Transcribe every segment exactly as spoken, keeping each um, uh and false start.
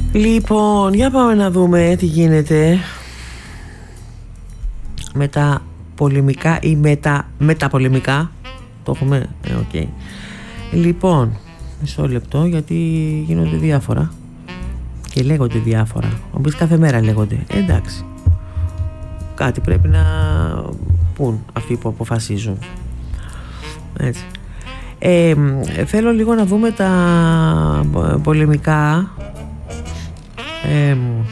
Λοιπόν, για πάμε να δούμε τι γίνεται με τα πολεμικά ή μετα, μεταπολεμικά. Το έχουμε, ε, οκ. Okay. Λοιπόν, μισό λεπτό, γιατί γίνονται διάφορα και λέγονται διάφορα. Όμως κάθε μέρα λέγονται. Ε, εντάξει. Κάτι πρέπει να πούν αυτοί που αποφασίζουν. Έτσι. Ε, θέλω λίγο να δούμε τα πολεμικά. Ε,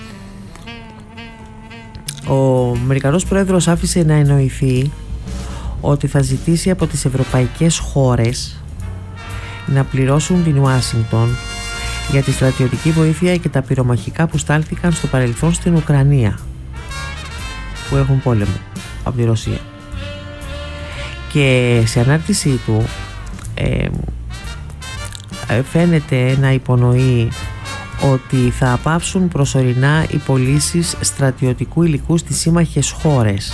ο Αμερικανός πρόεδρος άφησε να εννοηθεί ότι θα ζητήσει από τις ευρωπαϊκές χώρες να πληρώσουν την Ουάσιγκτον για τη στρατιωτική βοήθεια και τα πυρομαχικά που στάλθηκαν στο παρελθόν στην Ουκρανία, που έχουν πόλεμο από τη Ρωσία. Και σε ανάρτησή του ε, φαίνεται να υπονοεί ότι θα πάψουν προσωρινά οι πωλήσεις στρατιωτικού υλικού στις σύμμαχες χώρες.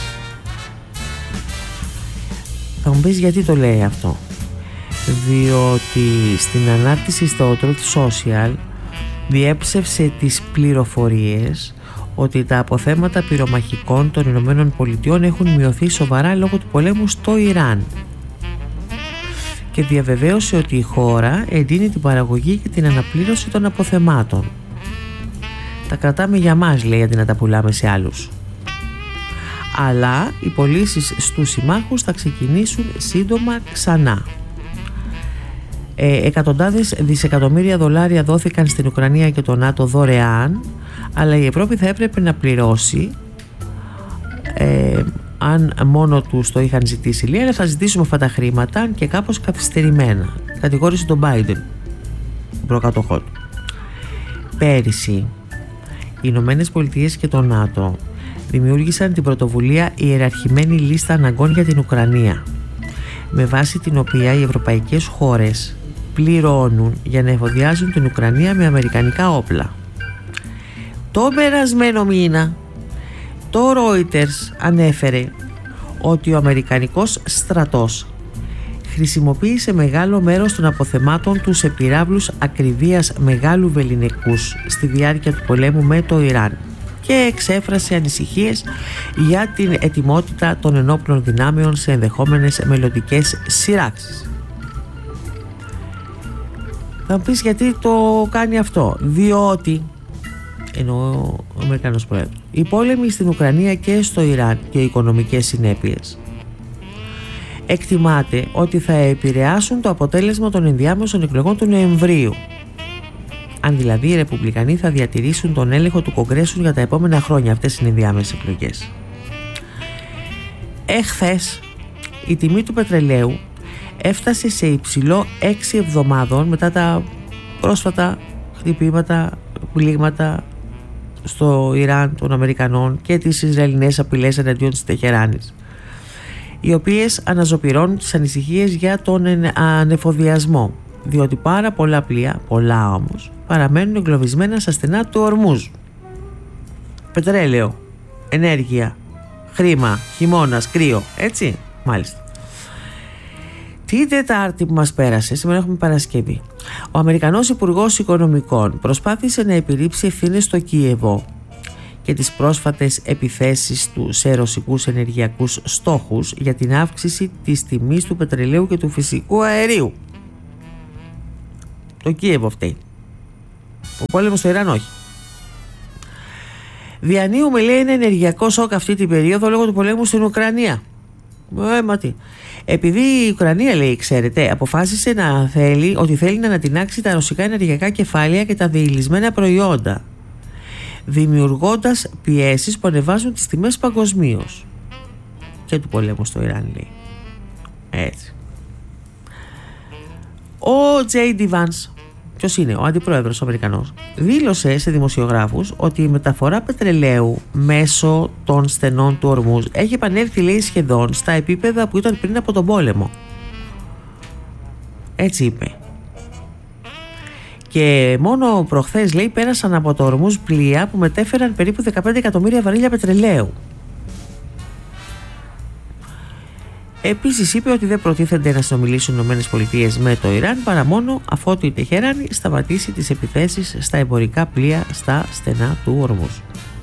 Θα μου πεις γιατί το λέει αυτό. Διότι στην ανάρτηση στο Truth Social διέψευσε τις πληροφορίες ότι τα αποθέματα πυρομαχικών των Ηνωμένων Πολιτειών έχουν μειωθεί σοβαρά λόγω του πολέμου στο Ιράν, και διαβεβαίωσε ότι η χώρα εντείνει την παραγωγή και την αναπλήρωση των αποθεμάτων. Τα κρατάμε για μας, λέει, αντί να τα πουλάμε σε άλλους. Αλλά οι πωλήσεις στους συμμάχους θα ξεκινήσουν σύντομα ξανά. Ε, εκατοντάδες δισεκατομμύρια δολάρια δόθηκαν στην Ουκρανία και το ΝΑΤΟ δωρεάν, αλλά η Ευρώπη θα έπρεπε να πληρώσει, ε, αν μόνο τους το είχαν ζητήσει, λέει, αλλά θα ζητήσουμε αυτά τα χρήματα και κάπως καθυστερημένα. Κατηγόρησε τον Biden, προκατοχό του. Πέρυσι, οι Ηνωμένες Πολιτείες και το ΝΑΤΟ δημιούργησαν την πρωτοβουλία Ιεραρχημένη Λίστα Αναγκών για την Ουκρανία, με βάση την οποία οι ευρωπαϊκές χώρες πληρώνουν για να εφοδιάζουν την Ουκρανία με αμερικανικά όπλα. Το περασμένο μήνα το Reuters ανέφερε ότι ο αμερικανικός στρατός χρησιμοποίησε μεγάλο μέρος των αποθεμάτων του σε πυράβλους ακριβίας μεγάλου βεληνικούς στη διάρκεια του πολέμου με το Ιράν, και εξέφρασε ανησυχίες για την ετοιμότητα των ενόπλων δυνάμεων σε ενδεχόμενες μελλοντικές σειράξεις. Θα μου πεις γιατί το κάνει αυτό. Διότι, εννοώ ο Αμερικανός πρόεδρος, οι πόλεμοι στην Ουκρανία και στο Ιράν και οι οικονομικές συνέπειες εκτιμάται ότι θα επηρεάσουν το αποτέλεσμα των ενδιάμεσων εκλογών του Νοεμβρίου. Αν δηλαδή οι Ρεπουμπλικανοί θα διατηρήσουν τον έλεγχο του Κογκρέσου για τα επόμενα χρόνια. Αυτές είναι οι ενδιάμεσες εκλογές. Εχθές η τιμή του πετρελαίου έφτασε σε υψηλό έξι εβδομάδων μετά τα πρόσφατα χτυπήματα, πλήγματα στο Ιράν των Αμερικανών και τις Ισραηλινές απειλές εναντίον της Τεχεράνης, οι οποίες αναζωπυρώνουν τις ανησυχίες για τον ανεφοδιασμό, διότι πάρα πολλά πλοία, πολλά όμως, παραμένουν εγκλωβισμένα στα στενά του Ορμούζ. Πετρέλαιο, ενέργεια, χρήμα, χειμώνας, κρύο, έτσι, μάλιστα. Την Τετάρτη που μας πέρασε, σήμερα έχουμε Παρασκευή, ο Αμερικανός Υπουργός Οικονομικών προσπάθησε να επιρρύψει ευθύνες στο Κίεβο και τις πρόσφατες επιθέσεις του σε ρωσικούς ενεργειακούς στόχους για την αύξηση της τιμής του πετρελαίου και του φυσικού αερίου. Το Κίεβο φταίει. Ο πόλεμος στο Ιράν όχι. Διανύουμε, λέει, ένα ενεργειακό σοκ αυτή την περίοδο λόγω του πολέμου στην Ουκρανία. Ε, μα τι. Επειδή η Ουκρανία, λέει, ξέρετε, αποφάσισε να θέλει, ότι θέλει να ανατινάξει τα ρωσικά ενεργειακά κεφάλαια και τα διελισμένα προϊόντα, δημιουργώντας πιέσεις που ανεβάζουν τις τιμές παγκοσμίως. Και του πολέμου στο Ιράν, λέει. Έτσι. Ο τζέι ντι Vance, ποιος είναι, ο αντιπρόεδρος ο Αμερικανός, δήλωσε σε δημοσιογράφους ότι η μεταφορά πετρελαίου μέσω των στενών του Ορμούζ έχει επανέλθει, λέει, σχεδόν στα επίπεδα που ήταν πριν από τον πόλεμο. Έτσι είπε. Και μόνο προχθές, λέει, πέρασαν από το Ορμούζ πλοία που μετέφεραν περίπου δεκαπέντε εκατομμύρια βαρύλια πετρελαίου. Επίσης είπε ότι δεν προτίθενται να συνομιλήσουν οι ΗΠΑ με το Ιράν παρά μόνο αφότου η Τεχεράνη σταματήσει τις επιθέσεις στα εμπορικά πλοία στα στενά του Ορμούζ.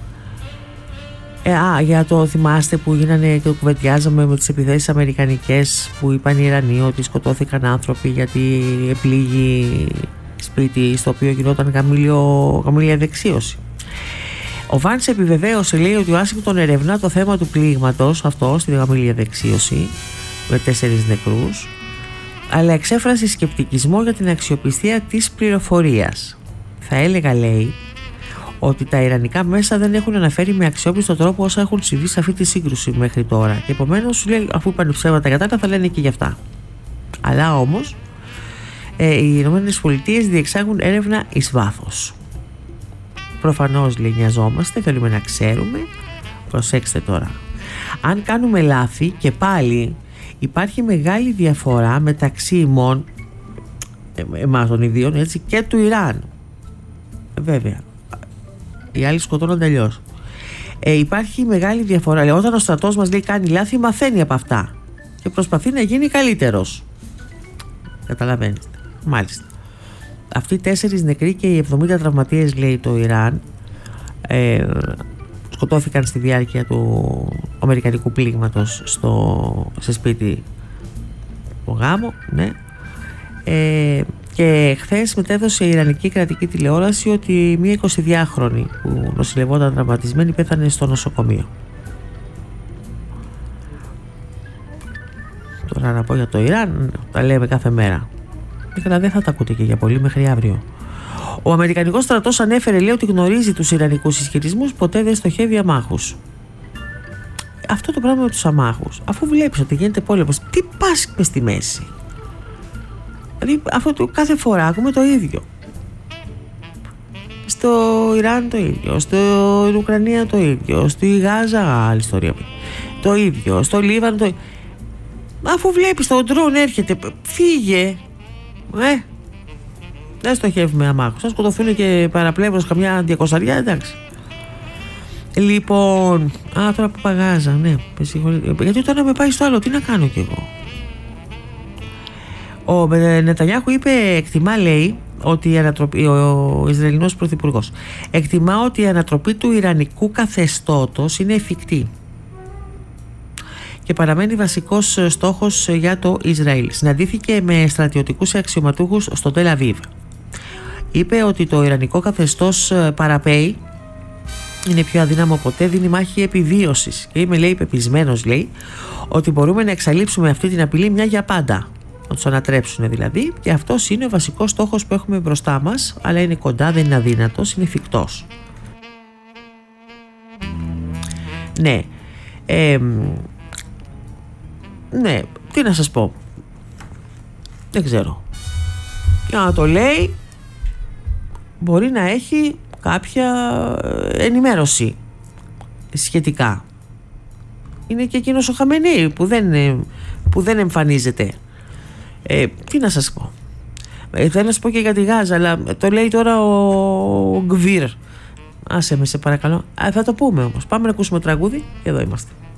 Ε, α, για το θυμάστε που γίνανε και κουβεντιάζαμε με τις επιθέσεις αμερικανικές που είπαν οι Ιρανοί ότι σκοτώθηκαν άνθρωποι γιατί επλήγει σπίτι στο οποίο γινόταν καμήλια δεξίωση. Ο Βάνς επιβεβαίωσε, λέει, ότι ο Ουάσιγκτον ερευνά το θέμα του πλήγματος αυτό στη γαμήλια δεξίωση με τέσσερις νεκρούς, αλλά εξέφρασε σκεπτικισμό για την αξιοπιστία της πληροφορίας. Θα έλεγα, λέει, ότι τα ιρανικά μέσα δεν έχουν αναφέρει με αξιόπιστο τρόπο όσα έχουν συμβεί σε αυτή τη σύγκρουση μέχρι τώρα και επομένως σου λέει, αφού είπαν ψέματα κατά τα θα λένε και γι' αυτά. Αλλά όμως ε, οι Ηνωμένες Πολιτείες διεξάγουν έρευνα εις βάθος. Προφανώς, λέει, νοιαζόμαστε, θέλουμε να ξέρουμε. Προσέξτε τώρα, αν κάνουμε λάθη και πάλι υπάρχει μεγάλη διαφορά μεταξύ ημών, ε, εμάς των ιδίων, έτσι, και του Ιράν. ε, βέβαια οι άλλοι σκοτώνονται αλλιώς. Ε, υπάρχει μεγάλη διαφορά. Λέει, όταν ο στρατός μας, λέει, κάνει λάθη, μαθαίνει από αυτά και προσπαθεί να γίνει καλύτερος. Καταλαβαίνετε. Μάλιστα. Αυτοί οι τέσσερις νεκροί και οι εβδομήντα τραυματίες, λέει, το Ιράν ε, σκοτώθηκαν στη διάρκεια του αμερικανικού πλήγματος στο, σε σπίτι του γάμο, ναι. Ε, και χθες μετέδωσε η Ιρανική κρατική τηλεόραση ότι μία εικοσιδυάχρονη που νοσηλευόταν τραυματισμένη πέθανε στο νοσοκομείο. Τώρα να πω για το Ιράν, τα λέμε κάθε μέρα. Αλλά δεν θα τα ακούτε και για πολύ μέχρι αύριο. Ο Αμερικανικός στρατός ανέφερε, λέει, ότι γνωρίζει τους Ιρανικούς ισχυρισμούς, ποτέ δεν στοχεύει αμάχους. Αυτό το πράγμα με τους αμάχους, αφού βλέπεις ότι γίνεται πόλεμος, τι πας μες στη μέση? Δηλαδή αυτό το, κάθε φορά ακούμε το ίδιο. Στο Ιράν το ίδιο, στην Ουκρανία το ίδιο, στη Γάζα άλλη ιστορία, το ίδιο, στο Λίβανο το ίδιο. Αφού βλέπεις το ντρόν έρχεται, φύγε. Ε, δεν στοχεύουμε αμάχους. Θα σκοτωθούν και παραπλεύρως καμιά διακοσαριά, εντάξει. Λοιπόν, α, τώρα που παγάζα, ναι, γιατί τώρα με πάει στο άλλο, τι να κάνω κι εγώ. Ο Νετανιάχου είπε, εκτιμά, λέει, ότι η ανατροπή, ο Ισραηλινός Πρωθυπουργός εκτιμά ότι η ανατροπή του Ιρανικού καθεστώτος είναι εφικτή και παραμένει βασικός στόχος για το Ισραήλ. Συναντήθηκε με στρατιωτικούς αξιωματούχους στο Τελ Αβίβ. Είπε ότι το Ιρανικό καθεστώς παραπέει, είναι πιο αδύναμο ποτέ, δίνει μάχη επιβίωσης και είμαι, λέει, πεπισμένος, λέει, ότι μπορούμε να εξαλείψουμε αυτή την απειλή μια για πάντα. Να τους ανατρέψουν δηλαδή, και αυτός είναι ο βασικός στόχος που έχουμε μπροστά μας, αλλά είναι κοντά, δεν είναι αδύνατος, είναι εφικτός. Ναι, ε, ναι, τι να σας πω, δεν ξέρω. Για να το λέει, μπορεί να έχει κάποια ενημέρωση σχετικά. Είναι και εκείνος ο Χαμενή που δεν, που δεν εμφανίζεται. Ε, τι να σας πω, ε, θέλω να σας πω και για τη Γάζα, αλλά το λέει τώρα ο Γκβίρ. Άσε με, σε παρακαλώ. Α, θα το πούμε όμως. Πάμε να ακούσουμε τραγούδι και εδώ είμαστε.